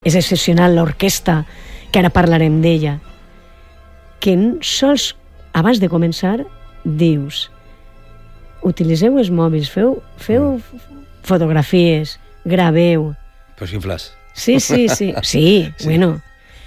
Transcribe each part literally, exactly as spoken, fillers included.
és excepcional l'orquestra, que ara parlarem d'ella, que sols abans de començar dius, utilitzeu els mòbils, feu, feu mm. fotografies, graveu. Però sin flash. Sí, sí, sí, sí, sí, bueno,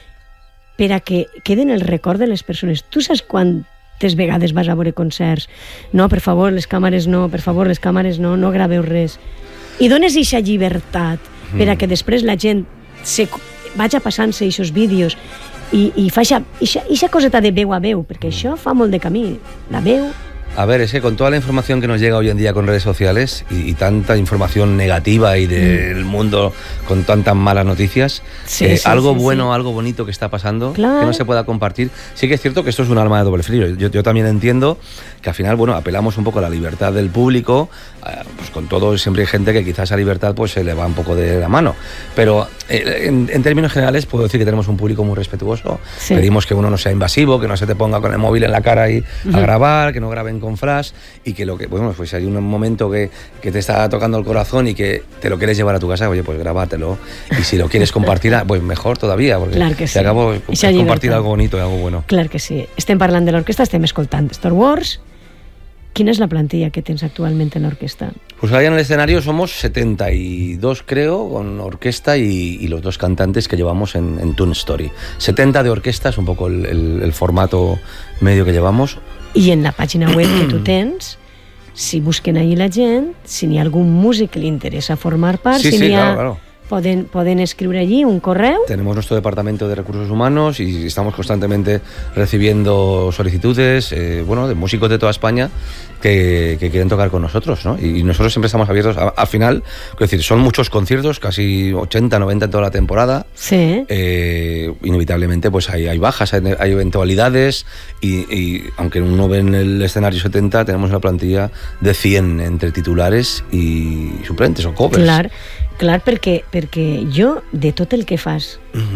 per a que queden el record de les persones. Tu saps quantes vegades vas a veure concerts? No, per favor, les càmeres no, per favor, les càmeres no, no graveu res. I dones eixa llibertat mm. per a que després la gent se vaja passant-se aquests vídeos i, i fa eixa coseta de veu a veu, perquè mm. això fa molt de camí, la veu. A ver, es que con toda la información que nos llega hoy en día con redes sociales y, y tanta información negativa y del mm. mundo con tantas malas noticias, sí, eh, sí, algo sí, bueno, sí. algo bonito que está pasando, claro. que no se pueda compartir. Sí que es cierto que esto es un arma de doble filo. Yo, yo también entiendo que al final, bueno, apelamos un poco a la libertad del público, eh, pues con todo siempre hay gente que quizás esa libertad pues se le va un poco de la mano. Pero eh, en, en términos generales puedo decir que tenemos un público muy respetuoso. Sí. Pedimos que uno no sea invasivo, que no se te ponga con el móvil en la cara y uh-huh. a grabar, que no graben con flash y que lo que, bueno, pues si hay un momento que, que te está tocando el corazón y que te lo quieres llevar a tu casa, oye, pues grábatelo. Y si lo quieres compartir, pues mejor todavía, porque clar que sí. te acabo es compartir algo bonito y algo bueno. Clar que sí. Estem parlant de l'orquestra, estem escoltant Star Wars. ¿Quina es la plantilla que tienes actualmente en la orquesta? Pues ahí en el escenario somos setenta y dos, creo, con orquesta y, y los dos cantantes que llevamos en, en Toon Story. setenta de orquesta es un poco el, el, el formato medio que llevamos. I en la pàgina web que tu tens, si busquen ahí la gent, si n'hi ha algun músic que li interessa formar part, sí, si sí, n'hi ha... claro, claro. Poden, poden escriure allí un correo. Tenemos nuestro departamento de recursos humanos y estamos constantemente recibiendo solicitudes, eh, bueno, de músicos de toda España que, que quieren tocar con nosotros, ¿no? Y nosotros siempre estamos abiertos. A, al final, es decir, son muchos conciertos, casi ochenta, noventa en toda la temporada. Sí. Eh, inevitablemente, pues hay, hay bajas, hay, hay eventualidades y, y aunque uno ve en el escenario setenta, tenemos una plantilla de cien entre titulares y suplentes o covers. Clar. Clar, perquè, perquè jo, de tot el que fas,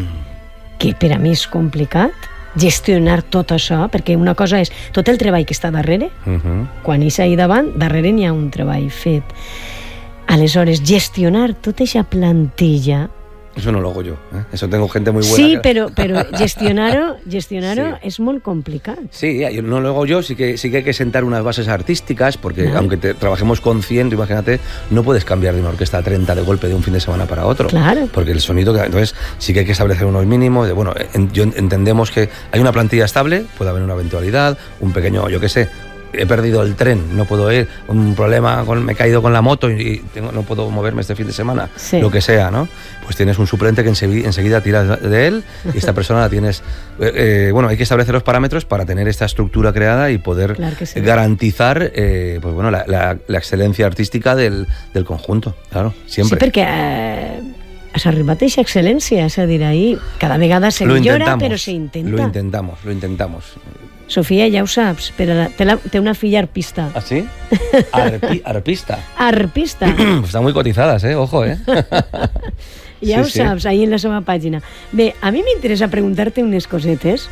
mm. que per a mi és complicat, gestionar tot això, perquè una cosa és tot el treball que està darrere, mm-hmm. quan és ahí davant, darrere n'hi ha un treball fet. Aleshores, gestionar tota aquesta plantilla... Eso no lo hago yo, ¿eh? Eso tengo gente muy buena. Sí, que... pero, pero gestionar-ho gestionar sí. es molt complicat. Sí, no lo hago yo, sí que, sí que hay que sentar unas bases artísticas, porque no. aunque te, trabajemos con cien, imagínate, no puedes cambiar de una orquesta a treinta de golpe de un fin de semana para otro. Claro. Porque el sonido, entonces sí que hay que establecer unos mínimos. De, bueno, en, yo entendemos que hay una plantilla estable, puede haber una eventualidad, un pequeño, yo qué sé, he perdido el tren, no puedo ir, un problema, con, me he caído con la moto y tengo, no puedo moverme este fin de semana, sí. lo que sea, ¿no? Pues tienes un suplente que enseguida, enseguida tiras de él y esta persona la tienes... Eh, eh, bueno, hay que establecer los parámetros para tener esta estructura creada y poder claro sí. garantizar eh, pues bueno, la, la, la excelencia artística del, del conjunto, claro, siempre. Sí, perquè eh, has arribat a aquesta excel·lència, és a dir, ahí cada vegada se millora, però se intenta. Lo intentamos, lo intentamos. Sofia, ja ho saps, però té, la, té una filla arpista. ¿Ah, sí? Arpi, arpista. Arpista. Están muy cotizadas, eh? Ojo, eh? Ja sí, ho sí. saps, ahí en la seva pàgina. Bé, a mi m'interessa preguntar-te unes cosetes.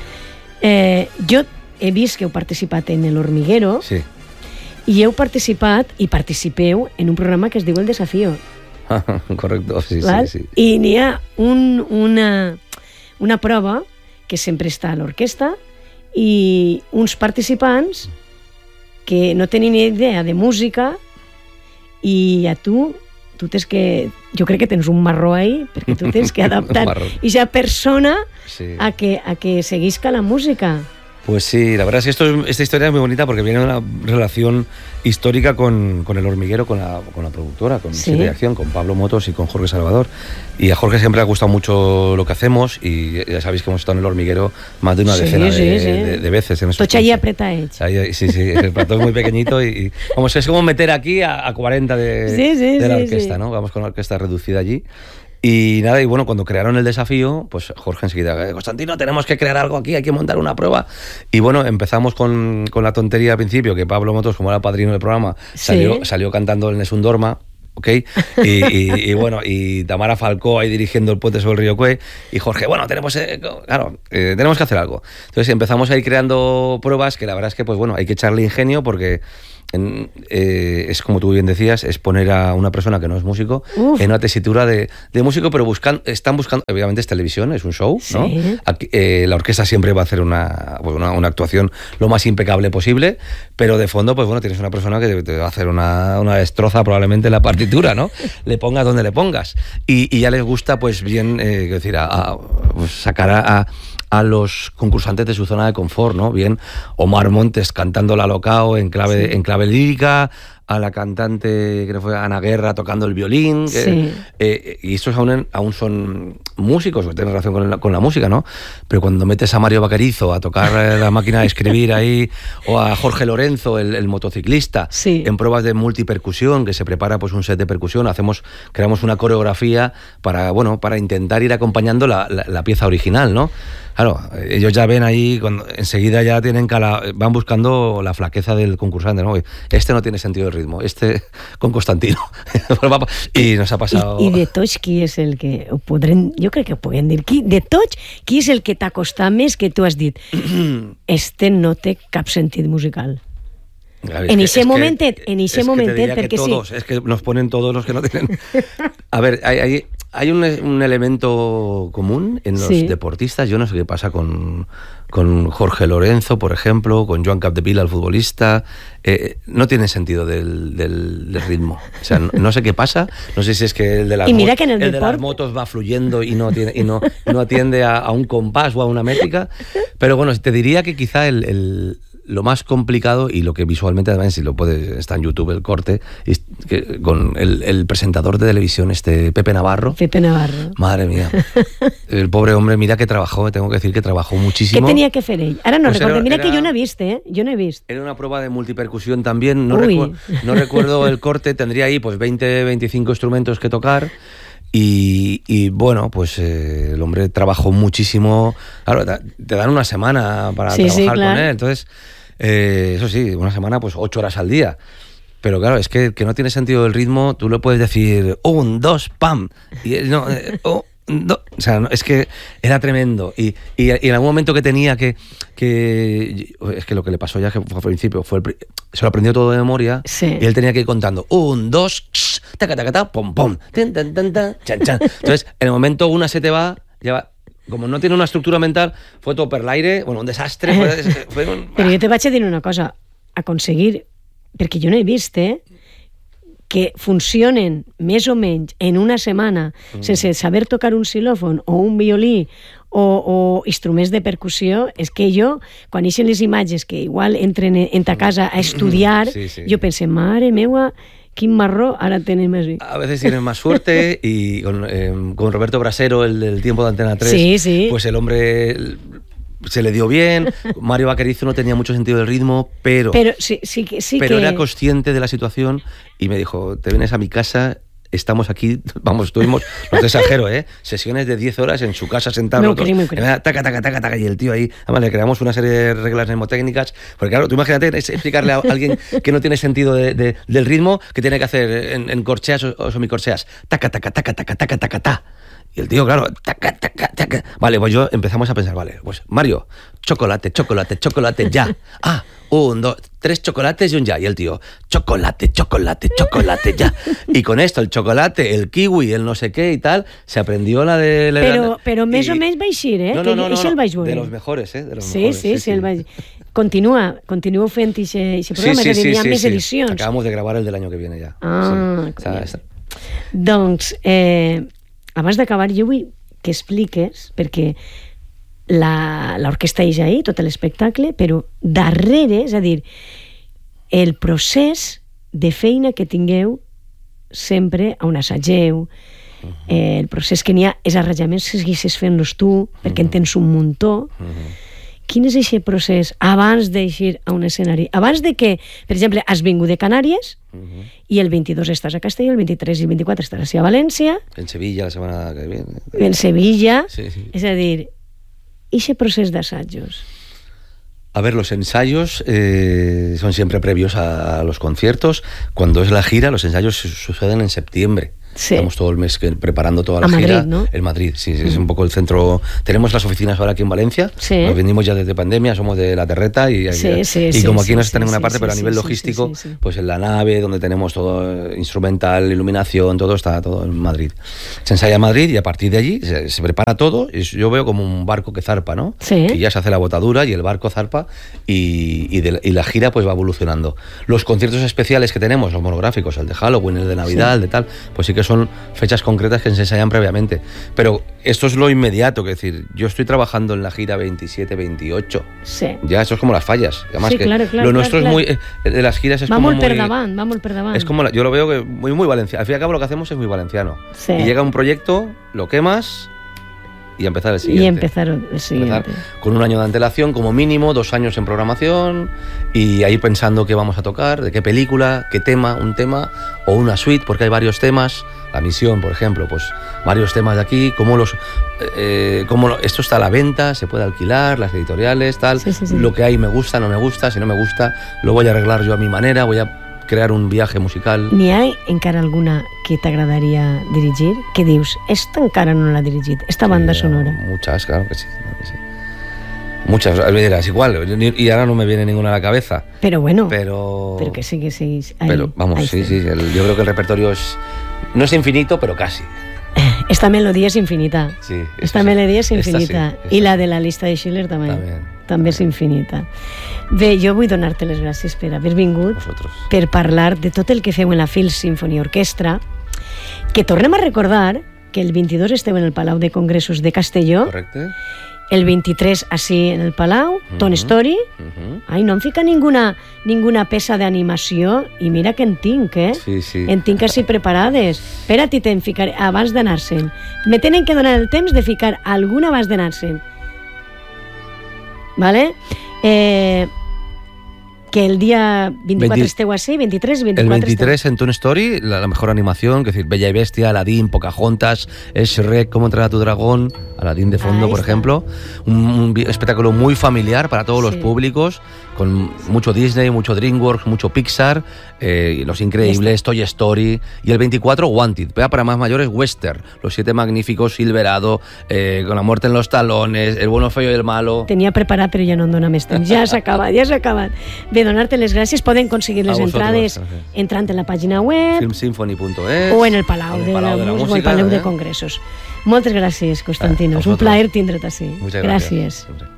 Eh, jo he vist que heu participat en El Hormiguero sí. i heu participat i participeu en un programa que es diu El Desafío. Correcto, sí, Val? sí, sí. I n'hi ha un, una, una prova que sempre està a l'orquestra i uns participants que no tenen ni idea de música i a tu, tu tens que... Jo crec que tens un marró ahí, perquè tu tens que adaptar aquesta persona sí. a, que, a que seguisca la música. Pues sí, la verdad es que esto es, esta historia es muy bonita porque viene de una relación histórica con, con El Hormiguero, con la, con la productora, con ¿Sí? Siete de Acción, con Pablo Motos y con Jorge Salvador. Y a Jorge siempre le ha gustado mucho lo que hacemos y ya sabéis que hemos estado en El Hormiguero más de una sí, decena sí, de, sí. de, de veces. Tots allí apretaets. Ahí, sí, sí, el plató es muy pequeñito y, y vamos, es como meter aquí a, a cuarenta de, sí, sí, de la sí, orquesta, sí. ¿no? Vamos con la orquesta reducida allí. Y nada, y bueno, cuando crearon El Desafío, pues Jorge enseguida, Constantino, tenemos que crear algo aquí, hay que montar una prueba. Y bueno, empezamos con, con la tontería al principio, que Pablo Motos, como era padrino del programa, salió, sí. salió cantando el Nessun Dorma, ¿ok? Y, y, y bueno, y Tamara Falcó ahí dirigiendo el puente sobre el río Cue, y Jorge, bueno, tenemos, eh, claro, eh, tenemos que hacer algo. Entonces empezamos a ir creando pruebas que la verdad es que, pues bueno, hay que echarle ingenio porque... en, eh, es como tú bien decías, es poner a una persona que no es músico Uf. en una tesitura de, de músico, pero buscan, están buscando, obviamente es televisión, es un show, sí. ¿no? Aquí, eh, la orquesta siempre va a hacer una, pues una, una actuación lo más impecable posible, pero de fondo, pues bueno, tienes una persona que te, te va a hacer una, una destroza probablemente en la partitura, ¿no? Le pongas donde le pongas. Y, y ya les gusta, pues bien, eh, decir, a, a pues sacar a, a a los concursantes de su zona de confort, ¿no? Bien, Omar Montes cantando La Locao en clave, sí. en clave lírica, a la cantante, que fue Ana Guerra, tocando el violín, sí. eh, eh, y estos aún, aún son músicos, tienen relación con la, con la música, ¿no? Pero cuando metes a Mario Vaquerizo a tocar la máquina de escribir ahí, o a Jorge Lorenzo, el, el motociclista, sí. en pruebas de multipercusión, que se prepara pues un set de percusión, hacemos, creamos una coreografía para, bueno, para intentar ir acompañando la, la, la pieza original, ¿no? Claro, ellos ya ven ahí, cuando, enseguida ya tienen cala, van buscando la flaqueza del concursante, ¿no? Este no tiene sentido de ritmo, este con Constantino. Y nos ha pasado... I, i de tots, qui és el que... Ho podrem, jo crec que ho podem dir. Qui, de tots, qui és el que t'ha costat més que tu has dit? Este no té cap sentit musical. Ver, en ese momentet, en ese momentet, perquè sí. Es que nos ponen todos los que no tienen... A ver, hay... hay... Hay un, un elemento común en los sí. deportistas, yo no sé qué pasa con, con Jorge Lorenzo, por ejemplo, con Joan Capdevila, el futbolista, eh, no tiene sentido del, del, del ritmo. O sea, no, no sé qué pasa, no sé si es que el de las, mira que en el el deport... de las motos va fluyendo y no, tiene, y no, no atiende a, a un compás o a una métrica, pero bueno, te diría que quizá el... el lo más complicado y lo que visualmente también, si lo puedes, está en YouTube el corte, es que con el, el presentador de televisión, este Pepe Navarro. Pepe Navarro. Madre mía. El pobre hombre, mira que trabajó, tengo que decir que trabajó muchísimo. ¿Qué tenía que hacer ell? Ara no pues recuerdo, mira era, que yo no he visto, ¿eh? Yo no he visto. Era una prueba de multipercusión también, no, recu no recuerdo el corte, tendría ahí pues veinte, veinticinco instrumentos que tocar. Y, y bueno, pues eh, el hombre trabajó muchísimo. Claro, te dan una semana para sí, trabajar sí, claro. con él. Entonces, eh, eso sí, una semana, pues ocho horas al día. Pero claro, es que, que no tiene sentido el ritmo. Tú le puedes decir un, dos, pam. Y no, eh, oh, no. O sea, no, es que era tremendo. Y, y, y en algún momento que tenía que, que... Es que lo que le pasó ya que fue al principio, fue el, se lo aprendió todo de memoria. Sí. Y él tenía que ir contando un, dos, taca, taca, taca, pom, pom, tan, tan, tan, tan, chan, chan. Entonces, en el momento una se te va, ya va, como no tiene una estructura mental, fue todo per l'aire, bueno, un desastre. Fue, fue un... Però jo te vaig a dir una cosa, aconseguir, perquè jo no he vist, eh, que funcionen més o menys en una setmana mm. sense saber tocar un xilòfon o un violí o, o instruments de percussió, és que jo, quan eixen les imatges que igual entren en ta casa a estudiar, sí, sí. jo pense, mare meua, quin marró ahora tenemos así. A veces tienen más suerte y con, eh, con Roberto Brasero, el del tiempo de Antena tres, sí, sí. pues el hombre se le dio bien. Mario Vaquerizo no tenía mucho sentido del ritmo, pero, pero, sí, sí, sí pero que... era consciente de la situación y me dijo, te vienes a mi casa... Estamos aquí, vamos, tuvimos, no te exagero, ¿eh? Sesiones de diez horas en su casa sentados. No, creo, no creo. Taca, taca, taca, taca, y el tío ahí, además le creamos una serie de reglas mnemotécnicas, porque claro, tú imagínate explicarle a alguien que no tiene sentido de, de, del ritmo, que tiene que hacer en, en corcheas o, o semicorcheas, taca, taca, taca, taca, taca, taca, taca. Y el tío, claro, taca, taca, taca. Vale, pues yo empezamos a pensar, vale, pues Mario, chocolate, chocolate, chocolate, ya. Ah, un, dos, tres chocolates y un ya. Y el tío, chocolate, chocolate, chocolate, ya. Y con esto, el chocolate, el kiwi, el no sé qué y tal, se aprendió la de... La, pero, pero més o menys vaig ir, eh? No, no, no, no, no, no. de los mejores, eh? De los sí, mejores, sí, sí, sí, el vaig... Continua, continua fent aquest programa, sí, sí, que tenia sí, més sí. edicions. Acabamos de grabar el del año que viene ya. Ah, sí. Està, està. Doncs, eh, abans d'acabar, jo vull que expliques, perquè l'orquestra és ahí, tot l'espectacle, però darrere, és a dir, el procés de feina que tingueu sempre on assageu, eh, el procés que n'hi ha, els arranjaments que seguissis fent-los tu, perquè en tens un muntó. Quin és aquest procés abans d'eixir a un escenari? Abans de que, per exemple, has vingut de Canàries uh-huh. i el vint-i-dos estàs a Castella, el vint-i-tres i el vint-i-quatre estaràs a València. En Sevilla la setmana que viene. En Sevilla. Sí, sí. És a dir, ese procés d'assajos. A ver, los ensayos eh, son siempre previos a, a los conciertos. Cuando es la gira, los ensayos suceden en septiembre. Sí. Estamos todo el mes que, preparando toda la a gira. Madrid, ¿no? En Madrid, sí, sí, es un poco el centro. Tenemos las oficinas ahora aquí en Valencia. Sí. Nos vendimos ya desde pandemia, somos de La Terreta y, sí, sí, y sí, como aquí sí, no está en sí, ninguna sí, parte, sí, pero a nivel sí, logístico, sí, sí, sí. pues en la nave donde tenemos todo instrumental, iluminación, todo está todo en Madrid. Se ensaya en Madrid y a partir de allí se, se prepara todo. Y yo veo como un barco que zarpa, ¿no? Sí. Y ya se hace la botadura y el barco zarpa y, y, de, y la gira pues va evolucionando. Los conciertos especiales que tenemos, los monográficos, el de Halloween, el de Navidad, sí. el de tal, pues sí que son fechas concretas que se ensayan previamente. Pero esto es lo inmediato, que es decir, yo estoy trabajando en la gira veintisiete veintiocho. Sí. Ya eso es como las fallas. Además sí, que claro, claro, lo nuestro claro, es muy eh, de las giras es vamos como muy per davant, vamos per davant. Es como la, yo lo veo que muy muy valenciano. Al fin y al cabo lo que hacemos es muy valenciano. Sí. Y llega un proyecto, lo quemas y empezar el siguiente. Y empezar el siguiente. Empezar con un año de antelación como mínimo, dos años en programación y ahí pensando qué vamos a tocar, de qué película, qué tema, un tema o una suite, porque hay varios temas. La Misión, por ejemplo, pues varios temas de aquí, cómo los, eh, cómo lo, esto está a la venta, se puede alquilar, las editoriales, tal, sí, sí, sí. Lo que hay me gusta, no me gusta, si no me gusta, lo voy a arreglar yo a mi manera, voy a crear un viaje musical. N'hi ha encara alguna que t'agradaria dirigir? Que dius, esta encara no l'ha dirigit, esta banda sí, sonora. Muchas, claro que sí. Claro que sí. Muchas, me dirás, igual, y ahora no me viene ninguna a la cabeza. Pero bueno, pero, pero que sí, que sí. Ahí, pero vamos, sí, sí, el, yo creo que el repertorio es, no es infinito, pero casi. Esta melodía es infinita. Sí, esta sí. melodía és infinita. Esta sí, I la de la llista de Schiller també. També, també és infinita. Bé, jo vull donar-te les gràcies per haver vingut, Vosotros. per parlar de tot el que feu en la Phil Symphony Orchestra, que tornem a recordar que el vint-i-dos esteu en el Palau de Congressos de Castelló. Correcte. El vint-i-tres així en el Palau, uh-huh. Ton Story. Uh-huh. Ai, no em fica ninguna, ninguna peça d'animació i mira que en tinc, eh? Sí, sí. En tinc així preparades. Espera't i te'n ficaré abans d'anar-se'n. Me tenen que donar el temps de ficar alguna abans d'anar-se'n. ¿Vale? Eh, que el día veinticuatro veinte, esteu así, veintitrés, veinticuatro. El veintitrés esteu... en Toy Story, la, la mejor animación, que es decir, Bella y Bestia, Aladdin, Pocahontas, Shrek, Cómo entrenar a tu dragón, Aladdin de fondo, por está. ejemplo. Un, un espectáculo muy familiar para todos sí. los públicos, con mucho Disney, mucho DreamWorks, mucho Pixar, eh, Los Increíbles, Toy Story. Y el veinticuatro, Wanted, para más mayores, Western, Los Siete Magníficos, Silverado, eh, Con la muerte en los talones, El bueno, feo y el malo. Tenia preparat, però ja no em dóna més temps. Ja s'ha acabat, ja s'ha acabat. Bé, donar-te les gràcies. Poden aconseguir les entrades entrant en la pàgina web film symphony punto es o en el Palau, en el Palau de, la, de la Música, o el Palau eh? de Congressos. Moltes gràcies, Constantino. És un plaer tindre't així. Muchas gràcies. gràcies.